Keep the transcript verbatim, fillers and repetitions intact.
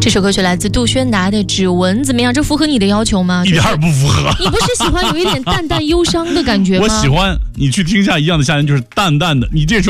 这首歌曲来自杜轩达的《指纹》，怎么样？这符合你的要求吗？ 一点儿不符合。 你不是喜欢有一点淡淡忧伤的感觉吗？ 我喜欢，你去听一下《一样的夏天》，就是淡淡的。你这首。